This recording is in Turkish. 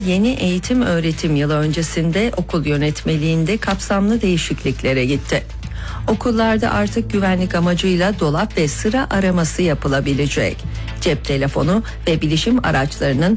Yeni eğitim öğretim yılı öncesinde okul yönetmeliğinde kapsamlı değişikliklere gitti. Okullarda artık güvenlik amacıyla dolap ve sıra araması yapılabilecek. Cep telefonu ve bilişim araçlarının